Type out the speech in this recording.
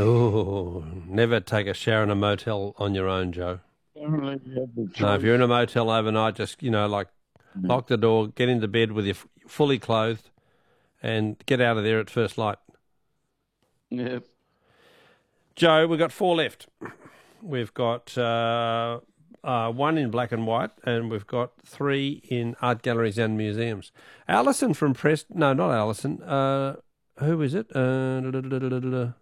Oh, never take a shower in a motel on your own, Joe. Only you have the No, if you're in choice. a motel overnight, just, like Mm. lock the door, get into bed with you fully clothed and get out of there at first light. Yeah. Joe, we've got four left. We've got one in black and white, and we've got three in art galleries and museums. Alison from Preston. No, not Alison. Who is it?